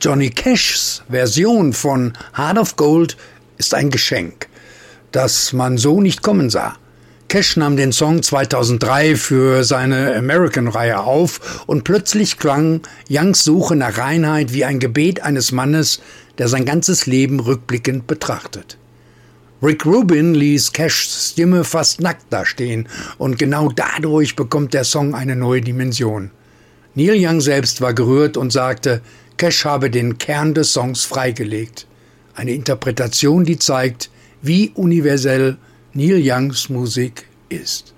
Johnny Cashs Version von Heart of Gold ist ein Geschenk, das man so nicht kommen sah. Cash nahm den Song 2003 für seine American-Reihe auf und plötzlich klang Youngs Suche nach Reinheit wie ein Gebet eines Mannes, der sein ganzes Leben rückblickend betrachtet. Rick Rubin ließ Cashs Stimme fast nackt dastehen und genau dadurch bekommt der Song eine neue Dimension. Neil Young selbst war gerührt und sagte, Cash habe den Kern des Songs freigelegt. Eine Interpretation, die zeigt, wie universell Neil Youngs Musik ist.